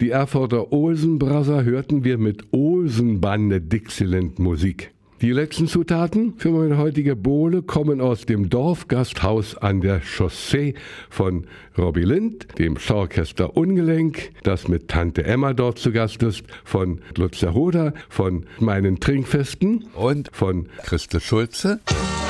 Die Erfurter Olsen-Brasser hörten wir mit Olsenbande Dixieland Musik. Die letzten Zutaten für meine heutige Bowle kommen aus dem Dorfgasthaus an der Chaussee von Robbie Lind, dem Schauorchester Ungelenk, das mit Tante Emma dort zu Gast ist, von Lutzer Hoder, von meinen Trinkfesten und von Christel Schulze.